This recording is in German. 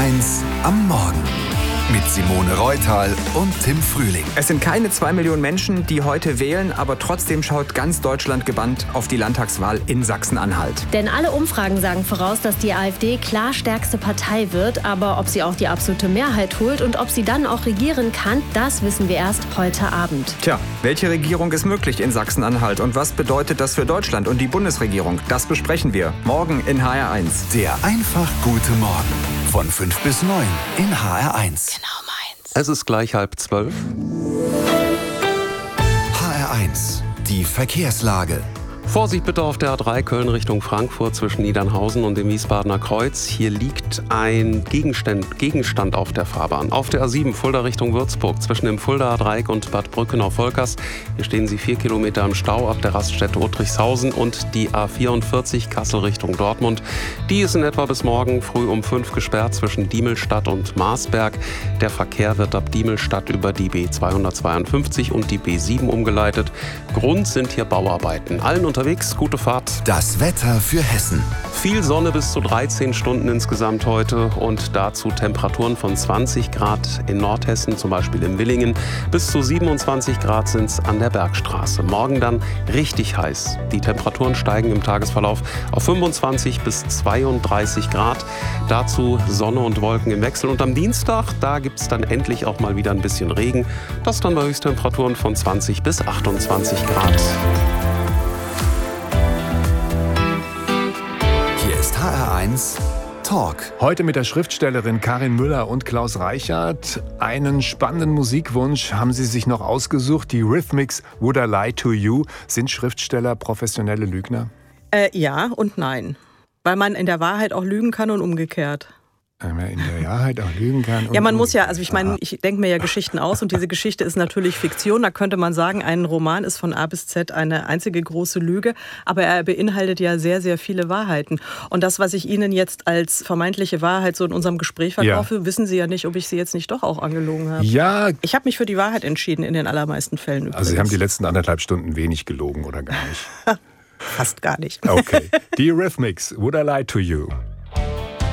HR1 am Morgen. Mit Simone Reutal und Tim Frühling. Es sind keine 2 Millionen Menschen, die heute wählen, aber trotzdem schaut ganz Deutschland gebannt auf die Landtagswahl in Sachsen-Anhalt. Denn alle Umfragen sagen voraus, dass die AfD klar stärkste Partei wird. Aber ob sie auch die absolute Mehrheit holt und ob sie dann auch regieren kann, das wissen wir erst heute Abend. Tja, welche Regierung ist möglich in Sachsen-Anhalt und was bedeutet das für Deutschland und die Bundesregierung? Das besprechen wir morgen in HR1. Der einfach gute Morgen. Von 5 bis 9 in HR1. Genau meins. Es ist gleich 11:30. HR1, die Verkehrslage. Vorsicht bitte auf der A3 Köln Richtung Frankfurt zwischen Niedernhausen und dem Wiesbadener Kreuz. Hier liegt ein Gegenstand auf der Fahrbahn. Auf der A7 Fulda Richtung Würzburg zwischen dem Fuldaer Dreieck und Bad Brückenau-Volkers. Hier stehen Sie 4 Kilometer im Stau ab der Raststätte Uttrichshausen und die A44 Kassel Richtung Dortmund. Die ist in etwa bis morgen früh um 5 gesperrt zwischen Diemelstadt und Marsberg. Der Verkehr wird ab Diemelstadt über die B252 und die B7 umgeleitet. Grund sind hier Bauarbeiten. Allen unterwegs, gute Fahrt. Das Wetter für Hessen. Viel Sonne bis zu 13 Stunden insgesamt heute und dazu Temperaturen von 20 Grad in Nordhessen, zum Beispiel in Willingen. Bis zu 27 Grad sind es an der Bergstraße. Morgen dann richtig heiß. Die Temperaturen steigen im Tagesverlauf auf 25 bis 32 Grad. Dazu Sonne und Wolken im Wechsel. Und am Dienstag, da gibt es dann endlich auch mal wieder ein bisschen Regen. Das dann bei Höchsttemperaturen von 20 bis 28 Grad. HR1 Talk. Heute mit der Schriftstellerin Karin Müller und Klaus Reichert. Einen spannenden Musikwunsch haben sie sich noch ausgesucht. Die Rhythmics Would I Lie to You. Sind Schriftsteller professionelle Lügner? Ja und nein. Weil man in der Wahrheit auch lügen kann und umgekehrt. Wenn man in der Wahrheit auch lügen kann. Ja, man muss ja, also ich meine, ich denke mir ja Geschichten aus und diese Geschichte ist natürlich Fiktion. Da könnte man sagen, ein Roman ist von A bis Z eine einzige große Lüge, aber er beinhaltet ja sehr, sehr viele Wahrheiten. Und das, was ich Ihnen jetzt als vermeintliche Wahrheit so in unserem Gespräch verkaufe, wissen Sie ja nicht, ob ich Sie jetzt nicht doch auch angelogen habe. Ja. Ich habe mich für die Wahrheit entschieden in den allermeisten Fällen übrigens. Also Sie haben die letzten 1,5 Stunden wenig gelogen oder gar nicht? Fast gar nicht. Okay. Die Rhythmics Would I Lie to You.